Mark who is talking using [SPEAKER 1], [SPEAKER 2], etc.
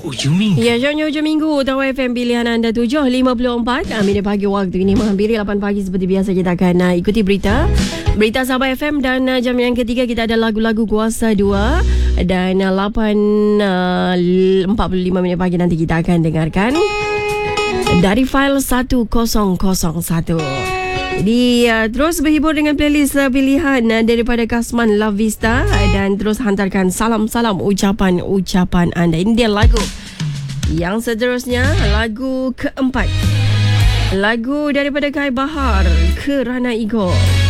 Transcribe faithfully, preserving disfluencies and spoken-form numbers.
[SPEAKER 1] Ujung minggu.
[SPEAKER 2] Ya, jamnya hujung minggu. Tahu F M pilihan anda tujuh lima puluh empat. Kami di pagi waktu ini menghampiri lapan pagi seperti biasa. Kita akan uh, ikuti berita. Berita Sabah F M dan uh, jam yang ketiga kita ada lagu-lagu Kuasa dua. Dan uh, lapan empat puluh lima minit pagi nanti kita akan dengarkan dari file satu kosong kosong satu. Jadi uh, terus berhibur dengan playlist uh, pilihan uh, daripada Kasman Love Vista uh, dan terus hantarkan salam-salam ucapan-ucapan anda. Ini dia lagu yang seterusnya, lagu keempat. Lagu daripada Kai Bahar, Kerana Ego.